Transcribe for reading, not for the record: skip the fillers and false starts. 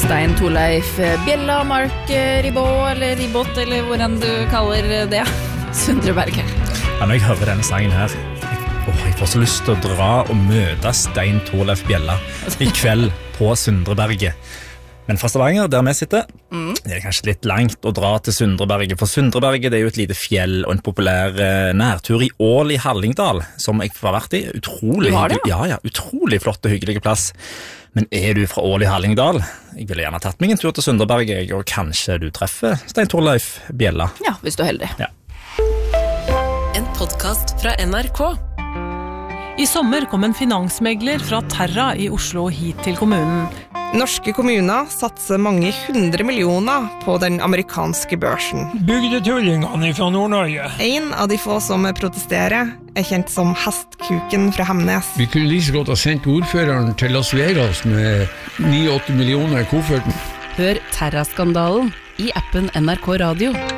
Stein Torleif Bjella, Mark Ribot, eller Ribot, eller hvordan du kaller det, Sundreberget. Ja, når jeg hører denne sangen her, jeg får så lyst til å dra og møte Stein Torleif Bjella i kveld på Sundreberget. Men fra Stavanger, der vi sitter, det kanskje litt langt å dra til Sundreberget, for Sundreberget det jo et lite fjell og en populær nærtur i Ål i Hallingdal, som jeg har vært i. Utrolig flott og hyggelig plass. Men du fra Ål i Hallingdal? Jeg ville gjerne tatt meg en tur til Sundreberget, og kanskje du treffer Stein Torleif Bjella. Ja, hvis du er heldig. Ja. En podcast fra NRK. I sommer kom en finansmegler fra Terra i Oslo hit til kommunen. Norske kommuner satser mange 100 millioner på den amerikanske børsen. Bygdetullingene fra Nord-Norge. En av de få som protesterer er kjent som Hestkuken fra Hemnes. Vi kunne like så godt ha sendt ordføreren til Las Vegas med 9-8 millioner i kofferten. Hør Terra-skandalen i appen NRK Radio.